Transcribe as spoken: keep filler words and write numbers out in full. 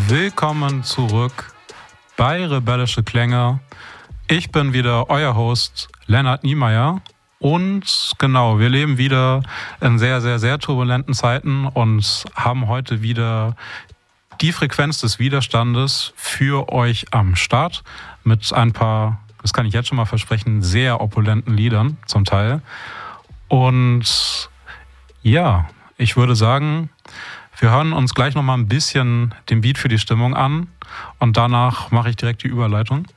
Willkommen zurück bei Rebellische Klänge. Ich bin wieder euer Host Lennart Niemeyer und genau, wir leben wieder in sehr, sehr, sehr turbulenten Zeiten und haben heute wieder die Frequenz des Widerstandes für euch am Start mit ein paar, das kann ich jetzt schon mal versprechen, sehr opulenten Liedern zum Teil. Und ja, ich würde sagen, wir hören uns gleich nochmal ein bisschen den Beat für die Stimmung an und danach mache ich direkt die Überleitung.